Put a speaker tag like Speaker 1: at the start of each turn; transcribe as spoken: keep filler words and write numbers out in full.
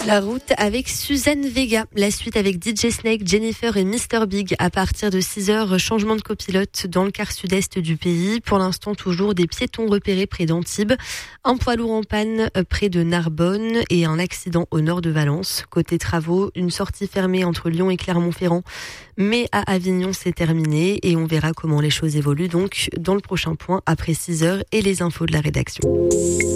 Speaker 1: La route avec Suzanne Vega. La suite avec D J Snake, Jennifer et mister Big. À partir de six heures, changement de copilote dans le quart sud-est du pays. Pour l'instant, toujours des piétons repérés près d'Antibes. Un poids lourd en panne près de Narbonne et un accident au nord de Valence. Côté travaux, une sortie fermée entre Lyon et Clermont-Ferrand. Mais à Avignon, c'est terminé et on verra comment les choses évoluent donc dans le prochain point après six heures et les infos de la rédaction.